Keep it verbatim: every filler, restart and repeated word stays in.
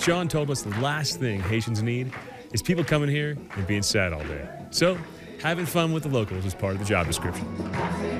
Sean told us the last thing Haitians need is people coming here and being sad all day. So having fun with the locals is part of the job description.